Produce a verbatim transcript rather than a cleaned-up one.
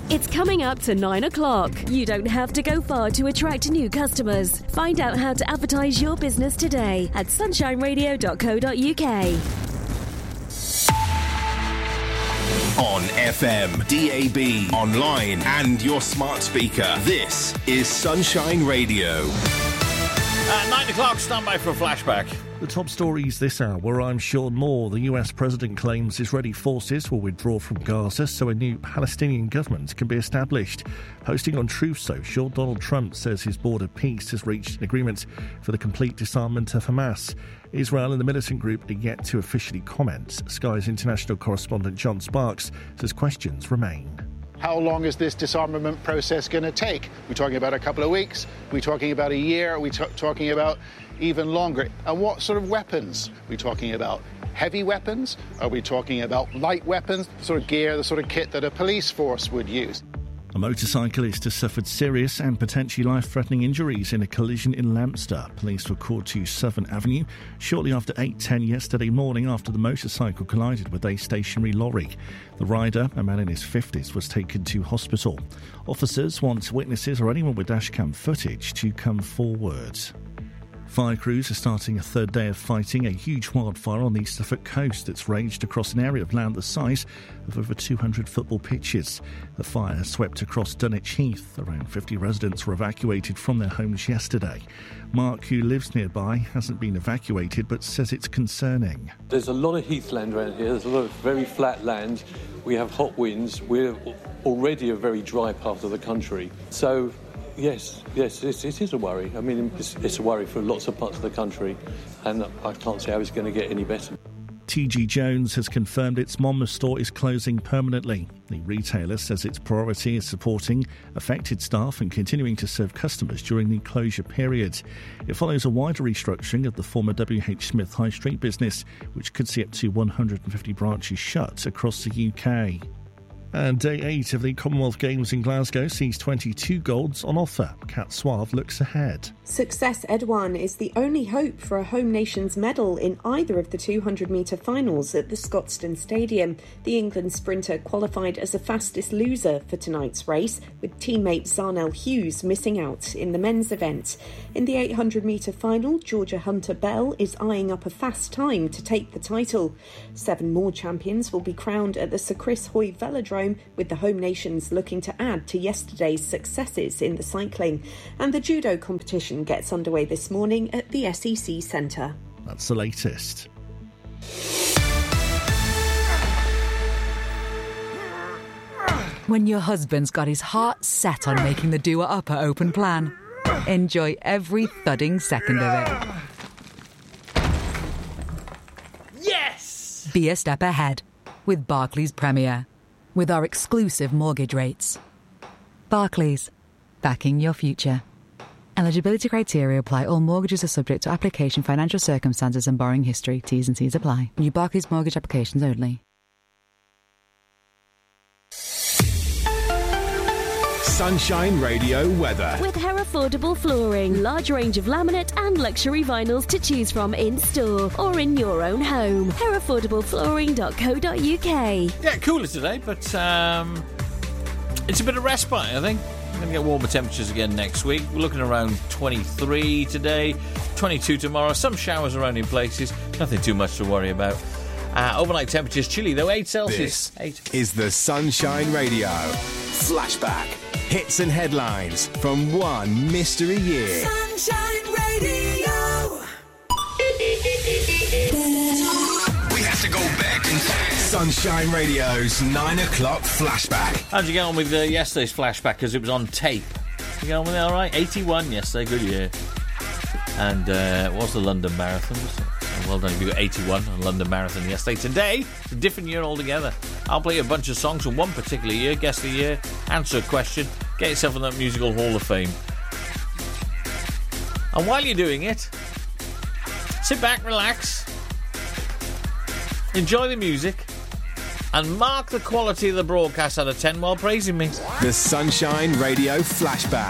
It's coming up to nine o'clock. You don't have to go far to attract new customers. Find out how to advertise your business today at sunshine radio dot co dot uk. On F M, D A B, online and your smart speaker. This is Sunshine Radio. At nine o'clock, stand by for a flashback. The top stories this hour, I'm Sean Moore. The U S president claims Israeli forces will withdraw from Gaza so a new Palestinian government can be established. Posting on Truth Social, Donald Trump says his border peace has reached an agreement for the complete disarmament of Hamas. Israel and the militant group are yet to officially comment. Sky's international correspondent John Sparks says questions remain. How long is this disarmament process going to take? We're talking about a couple of weeks? We're talking about a year? Are we t- talking about even longer? And what sort of weapons? Are we talking about heavy weapons? Are we talking about light weapons? The sort of gear, the sort of kit that a police force would use? A motorcyclist has suffered serious and potentially life-threatening injuries in a collision in Leinster. Police were called to Southern Avenue shortly after eight ten yesterday morning after the motorcycle collided with a stationary lorry. The rider, a man in his fifties, was taken to hospital. Officers want witnesses or anyone with dashcam footage to come forward. Fire crews are starting a third day of fighting a huge wildfire on the Suffolk coast that's raged across an area of land the size of over two hundred football pitches. The fire swept across Dunwich Heath. Around fifty residents were evacuated from their homes yesterday. Mark, who lives nearby, hasn't been evacuated but says it's concerning. There's a lot of heathland around here. There's a lot of very flat land. We have hot winds. We're already a very dry part of the country. So Yes, yes, it, it is a worry. I mean, it's, it's a worry for lots of parts of the country, and I can't see how it's going to get any better. T G Jones has confirmed its Monmouth store is closing permanently. The retailer says its priority is supporting affected staff and continuing to serve customers during the closure period. It follows a wider restructuring of the former W H Smith High Street business, which could see up to one hundred fifty branches shut across the U K. And day eight of the Commonwealth Games in Glasgow sees twenty-two golds on offer. Kat Suave looks ahead. Success Edouane is the only hope for a home nation's medal in either of the two hundred metre finals at the Scotstoun Stadium. The England sprinter qualified as the fastest loser for tonight's race, with teammate Zarnell Hughes missing out in the men's event. In the eight hundred metre final, Georgia Hunter-Bell is eyeing up a fast time to take the title. Seven more champions will be crowned at the Sir Chris Hoy Velodrome, with the home nations looking to add to yesterday's successes in the cycling. And the judo competition gets underway this morning at the S E C Centre. That's the latest. When your husband's got his heart set on making the doer upper open plan, enjoy every thudding second of it. Yes! Be a step ahead with Barclays Premier. With our exclusive mortgage rates. Barclays, backing your future. Eligibility criteria apply. All mortgages are subject to application, financial circumstances and borrowing history. T's and C's apply. New Barclays mortgage applications only. Sunshine Radio weather. With Herefordable Flooring. Large range of laminate and luxury vinyls to choose from in store or in your own home. herefordable flooring dot co dot uk. Yeah, cooler today, but um, it's a bit of respite, I think. We're going to get warmer temperatures again next week. We're looking around twenty-three today, twenty-two tomorrow. Some showers around in places. Nothing too much to worry about. Uh, overnight temperatures chilly, though, eight Celsius. This eight. is the Sunshine Radio Flashback. Hits and headlines from one mystery year. Sunshine Radio. We have to go back in time. Sunshine Radio's nine o'clock flashback. How'd you get on with uh, yesterday's flashback? Because it was on tape. Did you get on with it all right? eighty-one yesterday, good year. And uh, it was the London Marathon, wasn't it? And well done if you got eighty-one on London Marathon yesterday. Today, it's a different year altogether. I'll play a bunch of songs from one particular year, guess the year, answer a question, get yourself in that Musical Hall of Fame. And while you're doing it, sit back, relax, enjoy the music, and mark the quality of the broadcast out of ten while praising me. The Sunshine Radio Flashback.